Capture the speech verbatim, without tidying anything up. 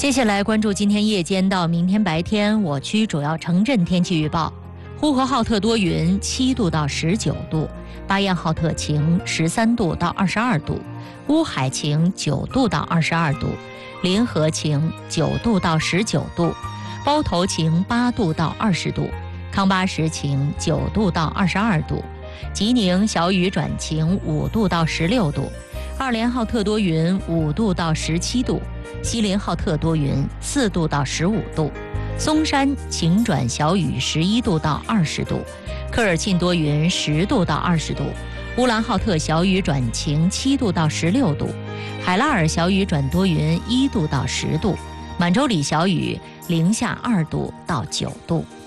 接下来关注今天夜间到明天白天我区主要城镇天气预报。呼和浩特多云，七度到十九度；巴彦浩特晴，十三度到二十二度；乌海晴，九度到二十二度；临河晴，九度到十九度；包头晴，八度到二十度；康巴什晴，九度到二十二度；吉宁小雨转晴，五度到十六度；二连浩特多云，五度到十七度；锡林浩特多云，四度到十五度；松山晴转小雨，十一度到二十度；科尔沁多云，十度到二十度；乌兰浩特小雨转晴，七度到十六度；海拉尔小雨转多云，一度到十度；满洲里小雨，零下二度到九度。